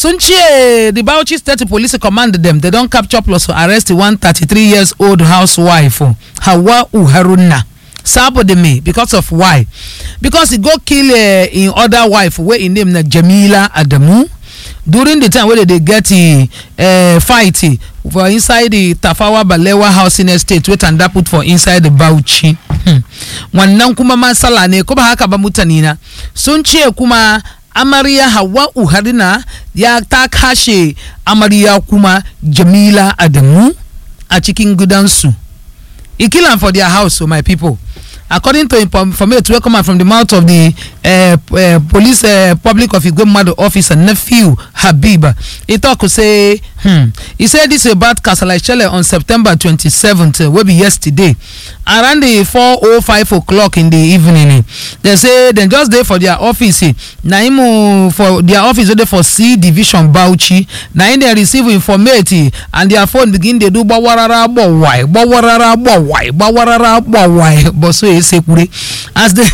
Sunche, the Bauchi State Police commanded them. They don't capture plus arrest one 33-years-old housewife, Hawa Haruna. Sabo de me because of why? Because he go kill in other wife where in name na Jamila Adamu during the time where they get fight for inside the Tafawa Balewa housing estate wait and that put for inside the Bauchi. Wannan kuma masala ne ko ba haka ba mutanina sun ce kuma Amariya Hawa Haruna ya ta kashe Amariya kuma Jamila Adamu a cikin gidansu. He kill them for their house, so my people. According to information coming from the mouth of the police public of Igomado officer nephew Habib, he talk to say, he said this about Kasala on September 27th, will be yesterday, around the 4:05 o'clock in the evening. They say they just there for their office. Naimu for their office there for C Division Bauchi. Now they receive information and their phone begin they do bawarara bawai, bawarara bawai, bawarara bawai, boso sekure. As the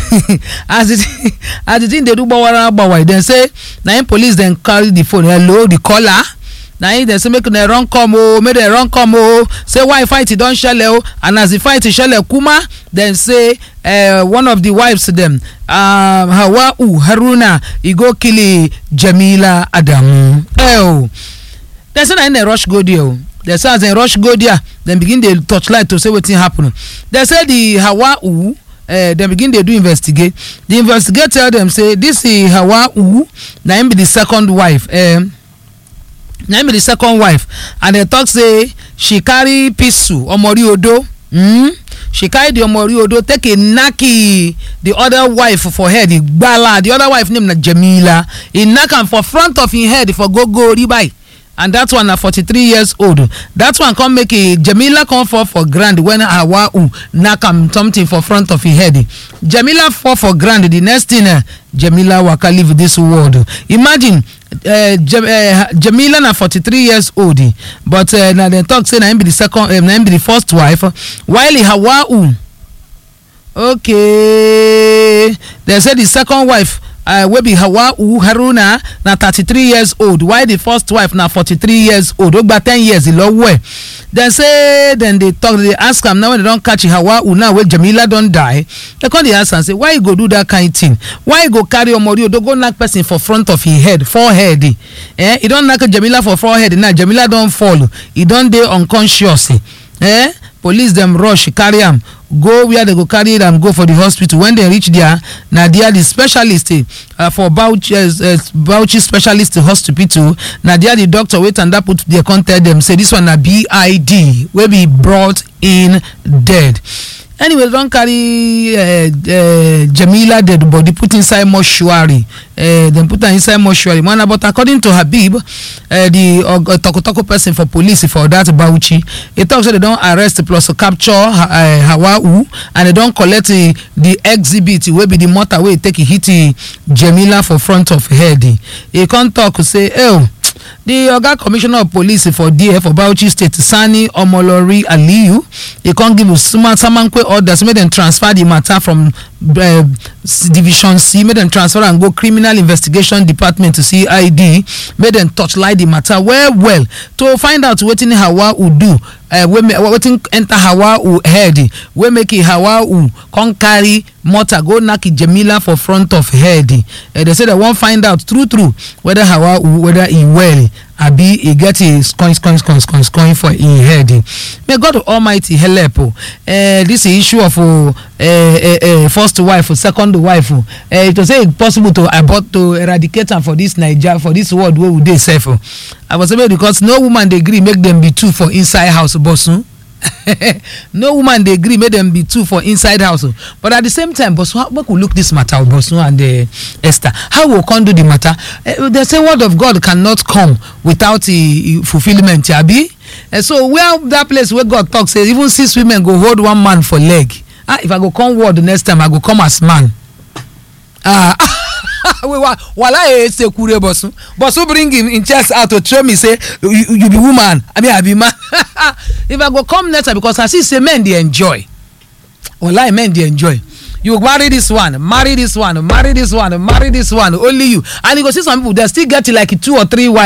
thing they do bawarara bawai, then say now police then carry the phone. Hello, the caller. Now they say make the wrong come make the wrong come say why fight it don't shell and as the fight shell kuma then say one of the wives them Hawa Haruna he go kill Jamila Adamu. They say in the rush go there. They say as they rush go there then begin the torchlight to say what happen. They say the Hawa they begin they do investigate. The investigator tell them say this is Hawa now be the second wife. Name the second wife and they talk say she carry pisu omori odo she carry the omori odo take a naki the other wife for head the gbala the other wife name na Jamila he knock am for front of him head for go ribai and that one na 43 years old that one come make a Jamila come fall for grand when Hawa knock am something for front of him head Jamila fall for grand the next thing Jamila waka leave this world. Imagine Jamila na 43 years old but now they talk say na him be the second na him be the first wife while Hawa okay they say the second wife will be Hawa Haruna na 33 years old while the first wife na 43 years old over 10 years the law way then say then they talk they ask am now when they don't catch Hawa now when Jamila don't die they come the ask and say why you go do that kind of thing why you go carry omori odo go knock person for front of his head forehead he don't knock Jamila for forehead now Jamila don't fall he don't dey unconscious police them rush carry am go where they go carry them go for the hospital when they reach there na there the specialist for Bauchi specialist hospital na there the doctor wait and that put their contact them say this one na BID will be brought in dead. Anyway, don't carry Jamila dead body put inside mortuary. Then put her inside mortuary. Man, but according to Habib, the Toko person for police for that Bauchi, it talks that they don't arrest plus capture Hawa and they don't collect the exhibit where be the motor where take hit Jamila for front of head. He can't talk say, the Oga Commissioner of Police for DF for Bauchi State, Sani Omolori Aliyu, he can't give Samankwe orders, made them transfer the matter from Division C, made them transfer and go Criminal Investigation Department to CID, made them touchlight the matter well to find out what in Hawa would do. Wetin enter Hawa head we make it Hawa come carry motor go knock Jamila for front of head. They say they won't find out true whether Hawa whether he well abi he get his coins for in head. May God Almighty help. This issue of first wife second wife it was say it possible to abort to eradicate them for this Nigeria for this world where would they safe. I was able because no woman they agree make them be two for inside house boss. No woman they agree make them be two for inside house. But at the same time, boss, how we could look this matter, boss, and Esther. How we can do the matter? They say word of God cannot come without fulfillment, Yabi. And so where that place where God talks says even 6 women go hold one man for leg. If I go come word the next time, I go come as man. Wala say kure bosu bring him in chest out to train me say you be woman I be man. If I go come next time because I see say men they enjoy wala men they enjoy you marry this one only you and you go see some people they still get like 2 or 3 wives.